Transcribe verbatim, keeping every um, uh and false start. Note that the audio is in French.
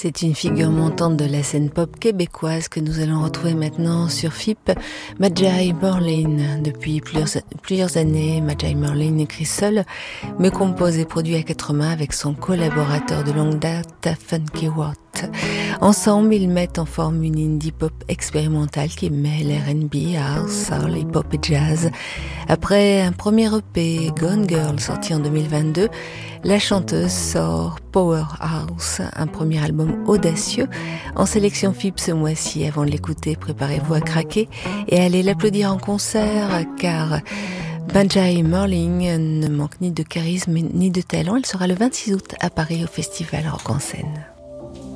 C'est une figure montante de la scène pop québécoise que nous allons retrouver maintenant sur F I P, Majai Merlin. Depuis plusieurs, plusieurs années, Majai Merlin écrit seul, mais compose et produit à quatre mains avec son collaborateur de longue date, Funky Watt. Ensemble, ils mettent en forme une indie pop expérimentale qui mêle R and B, house, soul, hip-hop et jazz. Après un premier E P, Gone Girl, sorti en deux mille vingt-deux, la chanteuse sort Powerhouse, un premier album audacieux, en sélection F I P ce mois-ci. Avant de l'écouter, préparez-vous à craquer et allez l'applaudir en concert, car Majai Merlin ne manque ni de charisme ni de talent. Elle sera le vingt-six août à Paris au festival Rock en Scène.